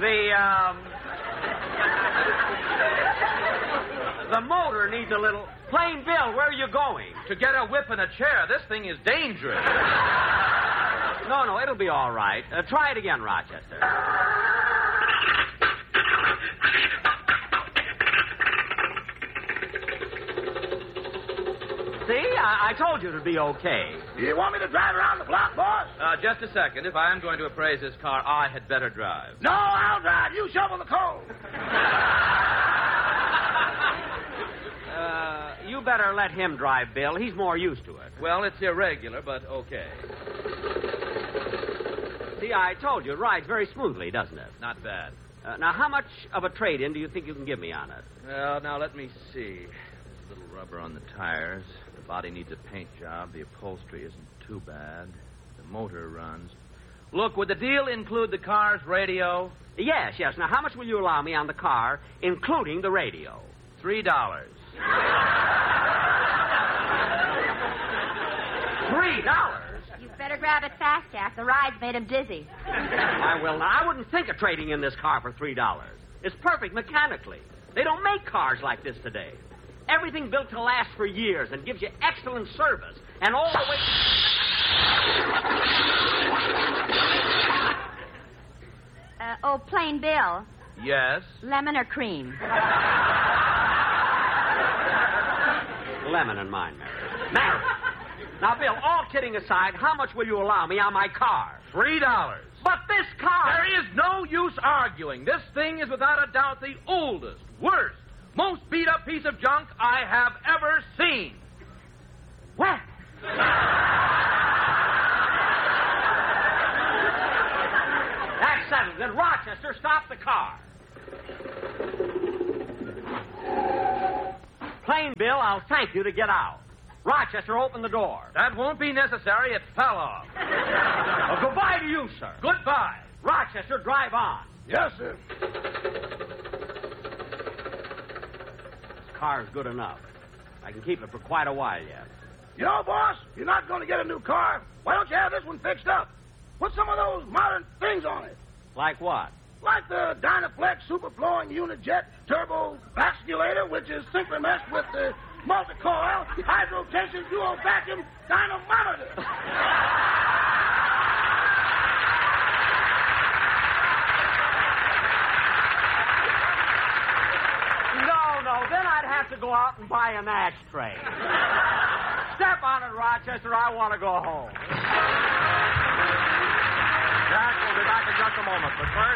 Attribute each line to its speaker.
Speaker 1: The motor needs a little... Plain Bill, where are you going?
Speaker 2: To get a whip and a chair. This thing is dangerous.
Speaker 1: No, it'll be all right. Try it again, Rochester. See? I told you it'd be okay.
Speaker 3: Do you want me to drive around the block, boss?
Speaker 2: Just a second. If I am going to appraise this car, I had better drive.
Speaker 3: No, I'll drive. You shovel the coal.
Speaker 1: You better let him drive, Bill. He's more used to it.
Speaker 2: Well, it's irregular, but okay.
Speaker 1: See, I told you, it rides very smoothly, doesn't it?
Speaker 2: Not bad.
Speaker 1: Now, how much of a trade-in do you think you can give me on it?
Speaker 2: Well, now, let me see. There's a little rubber on the tires. The body needs a paint job. The upholstery isn't too bad. The motor runs. Look, would the deal include the car's radio?
Speaker 1: Yes. Now, how much will you allow me on the car, including the radio?
Speaker 2: $3.
Speaker 1: $3?
Speaker 4: You better grab it fast, Jack. The ride's made him dizzy.
Speaker 1: I will not. I wouldn't think of trading in this car for $3. It's perfect mechanically. They don't make cars like this today. Everything built to last for years and gives you excellent service. And all the way...
Speaker 4: Plain Bill.
Speaker 2: Yes?
Speaker 4: Lemon or cream?
Speaker 1: Lemon in mine, Mary. Now, Bill, all kidding aside, how much will you allow me on my car?
Speaker 2: $3.
Speaker 1: But this car...
Speaker 2: There is no use arguing. This thing is without a doubt the oldest, worst, most beat-up piece of junk I have ever seen.
Speaker 1: What? That's settled. Then, Rochester, stop the car. Plain Bill, I'll thank you to get out. Rochester, open the door.
Speaker 2: That won't be necessary. It fell off.
Speaker 1: Well, goodbye to you, sir.
Speaker 2: Goodbye.
Speaker 1: Rochester, drive on.
Speaker 3: Yes, sir.
Speaker 1: This car's good enough. I can keep it for quite a while yet.
Speaker 3: You know, boss, you're not going to get a new car. Why don't you have this one fixed up? Put some of those modern things on it.
Speaker 1: Like what?
Speaker 3: Like the Dynaflex Superflowing Unit Jet Turbo Vasculator, which is simply meshed with the multi-coil, hydrotension, dual vacuum dynamometer.
Speaker 1: No, then I'd have to go out and buy an ashtray. Step on it, Rochester. I want to go home.
Speaker 2: Jack will be back in just a moment, but first...